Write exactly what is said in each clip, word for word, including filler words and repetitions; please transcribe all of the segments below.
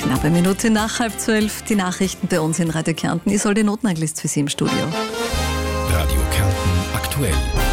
Knappe Minute nach halb zwölf, die Nachrichten bei uns in Radio Kärnten. Isolde Notnagel ist für Sie im Studio. Radio Kärnten aktuell.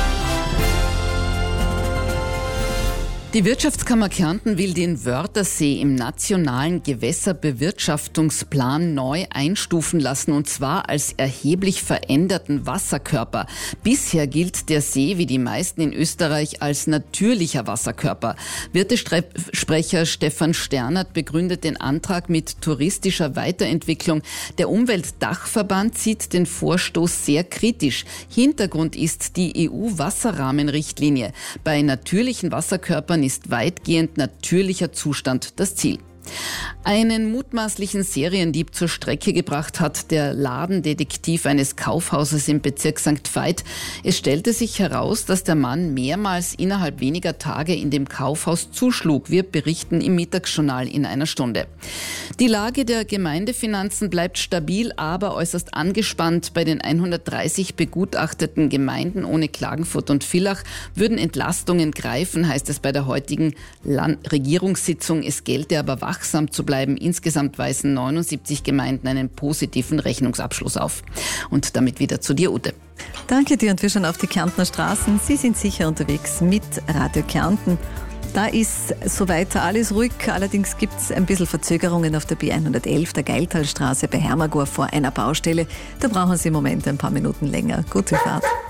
Die Wirtschaftskammer Kärnten will den Wörthersee im nationalen Gewässerbewirtschaftungsplan neu einstufen lassen, und zwar als erheblich veränderten Wasserkörper. Bisher gilt der See wie die meisten in Österreich als natürlicher Wasserkörper. Wirtesprecher Stefan Sternert begründet den Antrag mit touristischer Weiterentwicklung. Der Umweltdachverband sieht den Vorstoß sehr kritisch. Hintergrund ist die E U-Wasserrahmenrichtlinie. Bei natürlichen Wasserkörpern ist weitgehend natürlicher Zustand das Ziel. Einen mutmaßlichen Seriendieb zur Strecke gebracht hat der Ladendetektiv eines Kaufhauses im Bezirk Sankt Veit. Es stellte sich heraus, dass der Mann mehrmals innerhalb weniger Tage in dem Kaufhaus zuschlug. Wir berichten im Mittagsjournal in einer Stunde. Die Lage der Gemeindefinanzen bleibt stabil, aber äußerst angespannt. Bei den hundertdreißig begutachteten Gemeinden ohne Klagenfurt und Villach würden Entlastungen greifen, heißt es bei der heutigen Land- Regierungssitzung. Es gelte aber wachsam zu bleiben. Insgesamt weisen neunundsiebzig Gemeinden einen positiven Rechnungsabschluss auf. Und damit wieder zu dir, Ute. Danke dir, und wir schauen auf die Kärntner Straßen. Sie sind sicher unterwegs mit Radio Kärnten. Da ist soweit alles ruhig, allerdings gibt es ein bisschen Verzögerungen auf der B hundertelf, der Geiltalstraße bei Hermagor vor einer Baustelle. Da brauchen Sie im Moment ein paar Minuten länger. Gute Fahrt.